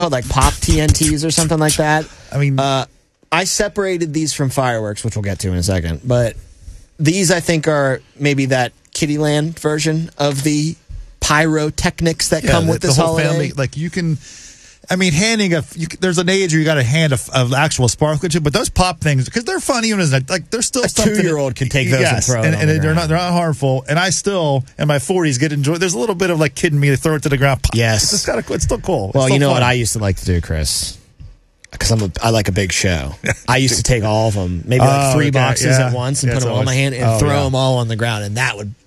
like pop TNTs or something like that. I mean, I separated these from fireworks, which we'll get to in a second. But these, I think, are maybe that Kittyland version of the pyrotechnics that come with this the whole holiday. family, like you can. I mean, there's an age where you got to hand an actual sparkler to, but those pop things, because they're fun even as like they're still a something. 2-year-old can take those and throw them. And they're not harmful. And I still, in my 40s, get enjoy. There's a little bit of like kidding me to throw it to the ground. Pop. Yes, it's still cool. Well, you know fun. what I used to like to do, Chris. Because I like a big show. I used to take all of them, maybe like 3 boxes at once, and put them all in my hand and throw them all on the ground, and that would.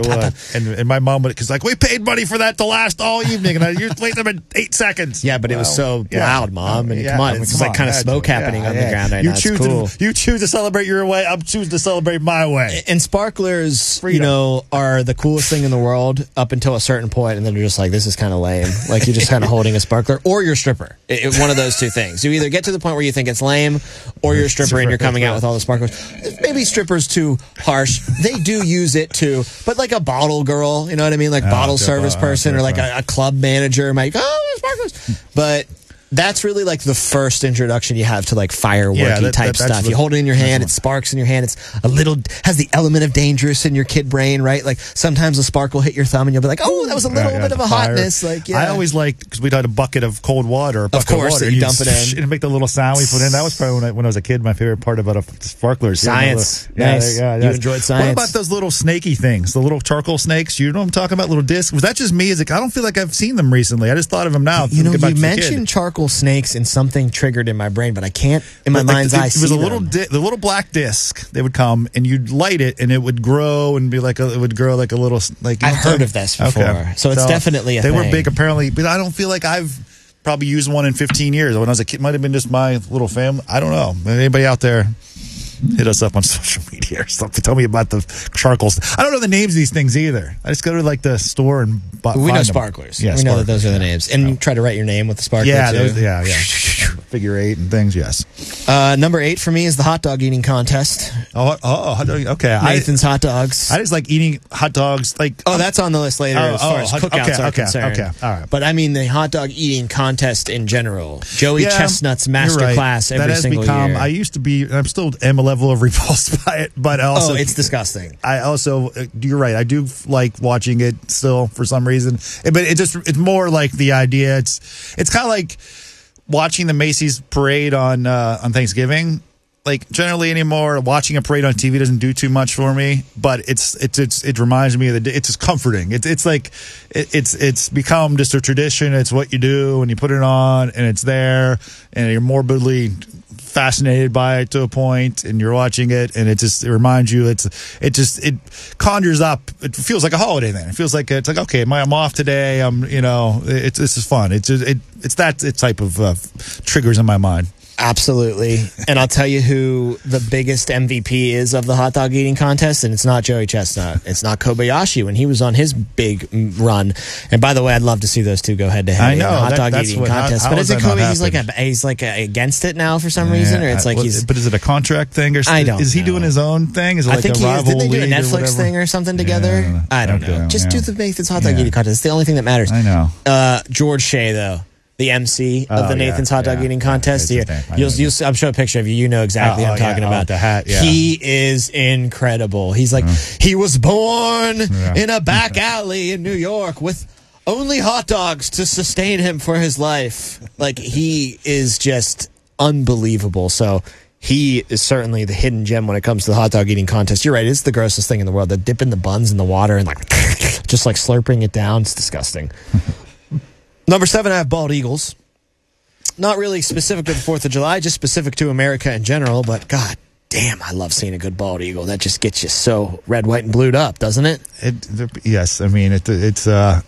And my mom would, because like we paid money for that to last all evening, and you wait them in 8 seconds. Yeah, but it was so loud, Mom. And come on, it was like kind of smoke happening on the ground. Right now. You choose to celebrate your way. I'm choosing to celebrate my way. And sparklers, are the coolest thing in the world up until a certain point, and then you're just like, this is kind of lame. Like you're just kind of holding a sparkler, or you're a stripper. One of those two things. You either get to the point where you think it's lame, or you're a stripper and you're coming out with all the sparklers. Maybe strippers too harsh. They do use it too, but like a bottle girl, you know what I mean? Like bottle service person, or like a club manager might go, oh, sparklers. But that's really like the first introduction you have to like fireworky type stuff. You hold it in your hand, it sparks in your hand. It's has the element of dangerous in your kid brain, right? Like sometimes a spark will hit your thumb and you'll be like, oh, that was a little bit of a hotness. Like, I always because we had a bucket of cold water, of course, you dump it in and make the little sound we put in. That was probably when I was a kid, my favorite part about sparklers. Science. Nice. You enjoyed science. What about those little snaky things, the little charcoal snakes? You know what I'm talking about? Little discs. Was that just me? I don't feel like I've seen them recently. I just thought of them now. You mentioned charcoal snakes and something triggered in my brain, but I can't in my mind's eye see it was the little black disc. They would come and you'd light it and it would grow and be it would grow like a little like. I've heard of this before, so it's definitely a thing. They were big apparently, but I don't feel like I've probably used one in 15 years. When I was a kid, might have been just my little family. I don't know. Anybody out there? Hit us up on social media or something. Tell me about the charcoals. I don't know the names of these things either. I just go to like the store and we know sparklers. Yeah, we know that those are the names. And you try to write your name with the sparkler too. Yeah. Figure 8 and things. Yes. Number 8 for me is the hot dog eating contest. Hot dog. Okay. Nathan's hot dogs. I just like eating hot dogs. That's on the list later as far as cookouts are concerned. Okay. All right. But I mean the hot dog eating contest in general. Joey Chestnut's master class every single year. I used to be. I'm still am a level of repulsed by it, but also it's disgusting. I also, you're right. I do like watching it still for some reason, but it's more like the idea. It's kind of like watching the Macy's parade on Thanksgiving. Like generally anymore, watching a parade on TV doesn't do too much for me, but it reminds me of the day. It's just comforting. It's become just a tradition. It's what you do when you put it on, and it's there, and you're morbidly fascinated by it to a point, and you're watching it, and it reminds you. It conjures up. It feels like a holiday. Then it feels like it's like okay, I'm off today. It's just fun. It's that type of triggers in my mind. Absolutely. And I'll tell you who the biggest MVP is of the hot dog eating contest, and it's not Joey Chestnut. It's not Kobayashi when he was on his big run. And by the way, I'd love to see those two go head to head in the hot dog eating contest. But is it Kobe? He's like against it now for some reason, or it's like he's. But is it a contract thing, or I don't? Is he doing his own thing? Is it like I think a rival Didn't they do a league Netflix thing or something together? Yeah, I don't know. Just do the Nathan's hot dog eating contest. It's the only thing that matters. I know. George Shea though. The MC of the Nathan's hot dog eating contest. I'm showing a picture of you. You know exactly what I'm talking about. The hat. Yeah. He is incredible. He's like he was born in a back alley in New York with only hot dogs to sustain him for his life. Like he is just unbelievable. So he is certainly the hidden gem when it comes to the hot dog eating contest. You're right. It's the grossest thing in the world. The dipping the buns in the water and just slurping it down. It's disgusting. Number 7, I have bald eagles. Not really specific to the 4th of July, just specific to America in general, but God damn, I love seeing a good bald eagle. That just gets you so red, white, and blued up, doesn't it? Yes, I mean, it's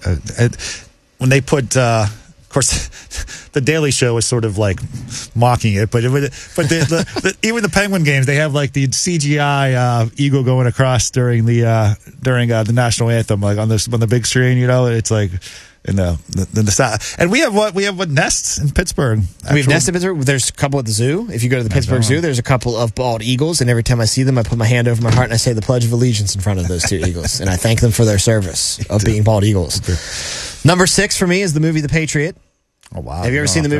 when they put, of course, the Daily Show is sort of like mocking it, but even the Penguin games, they have like the CGI eagle going across during the national anthem, like on the big screen, it's like. In the south, and we have what nests in Pittsburgh. We have nests in Pittsburgh. There's a couple at the zoo. If you go to the Pittsburgh Zoo, there's a couple of bald eagles, and every time I see them, I put my hand over my heart and I say the Pledge of Allegiance in front of those 2 eagles, and I thank them for their service of being bald eagles. Number 6 for me is the movie The Patriot. Oh wow! Have you ever seen the movie